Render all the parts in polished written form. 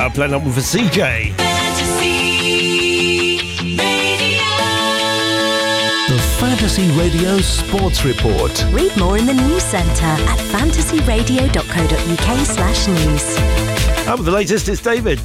playing up with a CJ. The Fantasy Radio Sports Report. Read more in the news centre at fantasyradio.co.uk/news. And with the latest, it's David.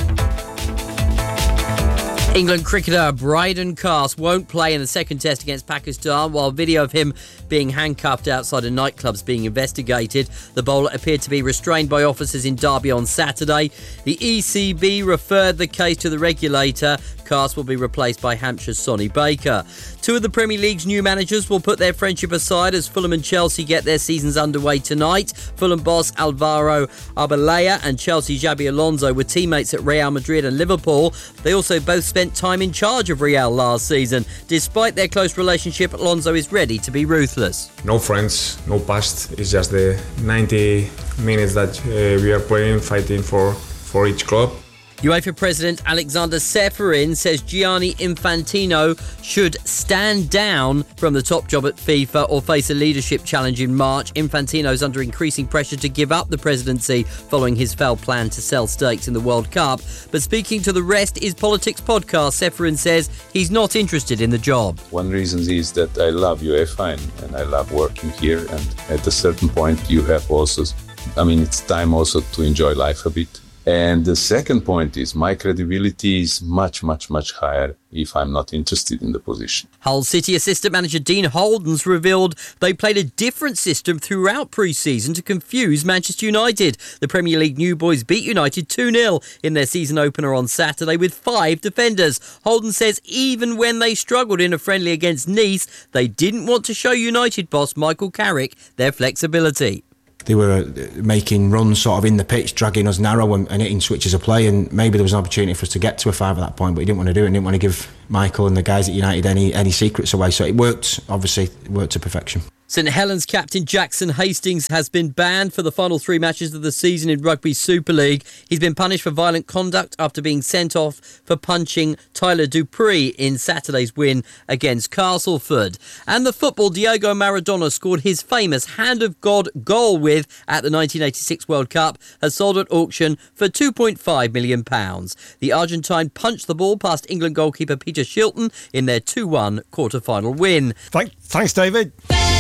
England cricketer Brydon Cast won't play in the second test against Pakistan, while video of him being handcuffed outside a nightclub is being investigated. The bowler appeared to be restrained by officers in Derby on Saturday. The ECB referred the case to the regulator. Cast will be replaced by Hampshire's Sonny Baker. Two of the Premier League's new managers will put their friendship aside as Fulham and Chelsea get their seasons underway tonight. Fulham boss Alvaro Arbeloa and Chelsea Xabi Alonso were teammates at Real Madrid and Liverpool. They also both spent time in charge of Real last season. Despite their close relationship, Alonso is ready to be ruthless. No friends, no past. It's just the 90 minutes that we are playing, fighting for each club. UEFA President Alexander Ceferin says Gianni Infantino should stand down from the top job at FIFA or face a leadership challenge in March. Infantino's under increasing pressure to give up the presidency following his failed plan to sell stakes in the World Cup. But speaking to the Rest is Politics podcast, Ceferin says he's not interested in the job. One reason is that I love UEFA and I love working here, and at a certain point you have also, it's time also to enjoy life a bit. And the second point is my credibility is much, much, much higher if I'm not interested in the position. Hull City assistant manager Dean Holden's revealed they played a different system throughout pre-season to confuse Manchester United. The Premier League new boys beat United 2-0 in their season opener on Saturday with 5 defenders. Holden says even when they struggled in a friendly against Nice, they didn't want to show United boss Michael Carrick their flexibility. They were making runs sort of in the pitch, dragging us narrow and hitting switches of play, and maybe there was an opportunity for us to get to a 5 at that point, but he didn't want to do it and didn't want to give Michael and the guys at United any secrets away. So it worked, obviously, it worked to perfection. St Helens captain Jackson Hastings has been banned for the final 3 matches of the season in Rugby Super League. He's been punished for violent conduct after being sent off for punching Tyler Dupree in Saturday's win against Castleford. And the football Diego Maradona scored his famous Hand of God goal with at the 1986 World Cup has sold at auction for £2.5 million. The Argentine punched the ball past England goalkeeper Peter Shilton in their 2-1 quarter-final win. Thanks, David.